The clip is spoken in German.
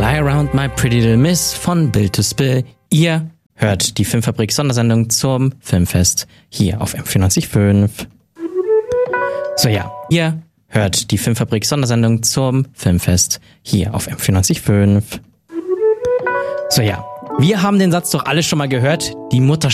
Fly Around My Pretty Little Miss von Bill to Spill. Ihr hört die Filmfabrik-Sondersendung zum Filmfest hier auf M94.5. So ja, ihr hört die Filmfabrik-Sondersendung zum Filmfest hier auf M94.5. So ja, wir haben den Satz doch alle schon mal gehört. Die Mutter